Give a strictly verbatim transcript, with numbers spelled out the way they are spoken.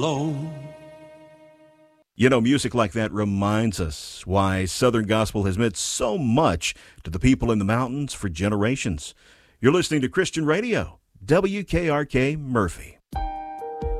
alone. You know, music like that reminds us why Southern Gospel has meant so much to the people in the mountains for generations. You're listening to Christian Radio, W K R K Murphy.